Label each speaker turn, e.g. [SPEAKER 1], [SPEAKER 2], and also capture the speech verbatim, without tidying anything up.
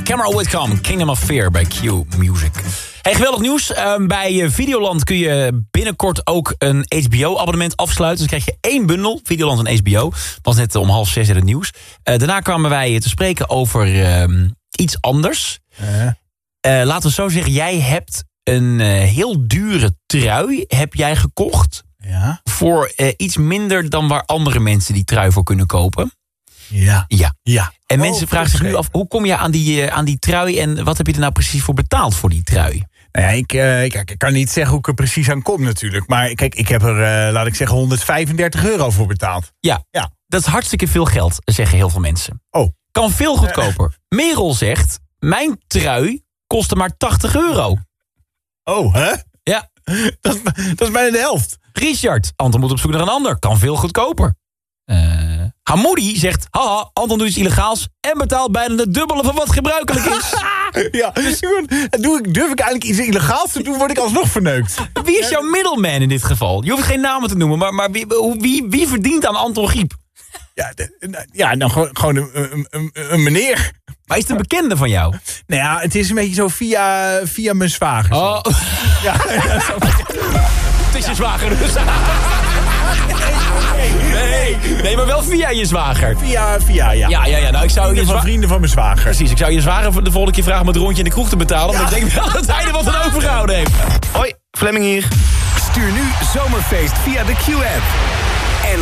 [SPEAKER 1] Camera Whitcomb, Kingdom of Fear bij Q Music. Hey, geweldig nieuws. Uh, bij Videoland kun je binnenkort ook een H B O-abonnement afsluiten. Dus krijg je één bundel, Videoland en H B O. Was net om half zes in het nieuws. Uh, daarna kwamen wij te spreken over uh, iets anders. Uh. Uh, laten we zo zeggen, jij hebt een uh, heel dure trui heb jij gekocht.
[SPEAKER 2] Ja.
[SPEAKER 1] Voor uh, iets minder dan waar andere mensen die trui voor kunnen kopen.
[SPEAKER 2] Ja.
[SPEAKER 1] Ja.
[SPEAKER 2] ja.
[SPEAKER 1] En
[SPEAKER 2] oh,
[SPEAKER 1] mensen vragen zich nu af, hoe kom je aan die, uh, aan die trui en wat heb je er nou precies voor betaald voor die trui?
[SPEAKER 2] Nou ja, ik, uh, ik, ik kan niet zeggen hoe ik er precies aan kom natuurlijk. Maar kijk, ik heb er, uh, laat ik zeggen, honderdvijfendertig euro voor betaald.
[SPEAKER 1] Ja,
[SPEAKER 2] ja,
[SPEAKER 1] dat is hartstikke veel geld, zeggen heel veel mensen.
[SPEAKER 2] Oh.
[SPEAKER 1] Kan veel goedkoper. Uh. Merel zegt, mijn trui kostte maar tachtig euro.
[SPEAKER 2] Oh, hè?
[SPEAKER 1] Ja.
[SPEAKER 2] Dat is, dat is bijna de helft.
[SPEAKER 1] Richard, Anton moet op zoek naar een ander. Kan veel goedkoper. Uh, Hamoudi zegt, haha, Anton doet iets illegaals en betaalt bijna de dubbele van wat gebruikelijk is.
[SPEAKER 2] Ja, dus doe ik, durf ik eigenlijk iets illegaals te doen, word ik alsnog verneukt.
[SPEAKER 1] Wie is jouw middleman in dit geval? Je hoeft geen namen te noemen, maar, maar wie, wie, wie verdient aan Anton Giep?
[SPEAKER 2] Ja, de, ja nou gewoon, gewoon een, een, een, een meneer.
[SPEAKER 1] Maar is het een bekende van jou?
[SPEAKER 2] Nou ja, het is een beetje zo via, via mijn zwager.
[SPEAKER 1] Oh.
[SPEAKER 2] Ja,
[SPEAKER 1] het is je zwager dus. Nee, nee, maar wel via je zwager.
[SPEAKER 2] Via, via, ja.
[SPEAKER 1] Ja, ja, ja. Nou, ik zou
[SPEAKER 2] vrienden,
[SPEAKER 1] je
[SPEAKER 2] van vrienden van mijn zwager.
[SPEAKER 1] Precies, ik zou je zwager de volgende keer vragen om het rondje in de kroeg te betalen. Ja. Want ik denk wel dat hij er wat aan overgehouden heeft.
[SPEAKER 3] Hoi, Flemming hier. Stuur nu Zomerfeest via de Q-app.